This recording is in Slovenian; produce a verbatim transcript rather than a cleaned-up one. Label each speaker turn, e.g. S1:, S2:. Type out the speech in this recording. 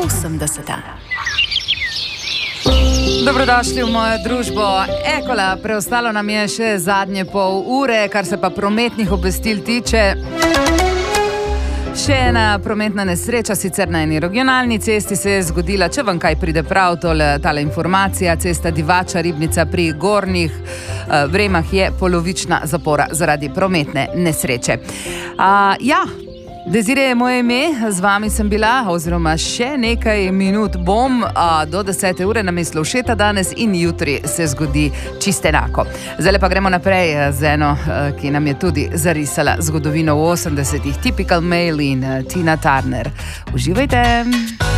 S1: osemdeseta.
S2: Dobrodošli v mojo družbo. Ekola, preostalo nam je še zadnje pol ure, kar se pa prometnih obvestil tiče. Še ena prometna nesreča, sicer na eni regionalni cesti, se je zgodila, če vam kaj pride prav, tole, tale informacija, cesta Divača Ribnica pri Gornjih Vremah je polovična zapora zaradi prometne nesreče. A, ja, Desiree je moje ime, z vami sem bila, oziroma še nekaj minut bom, a, do desete ure nam je Slovšeta danes in jutri se zgodi čisto enako. Zdaj pa gremo naprej z eno, ki nam je tudi zarisala zgodovino v osemdesetih, Typical Male in Tina Turner. Uživajte!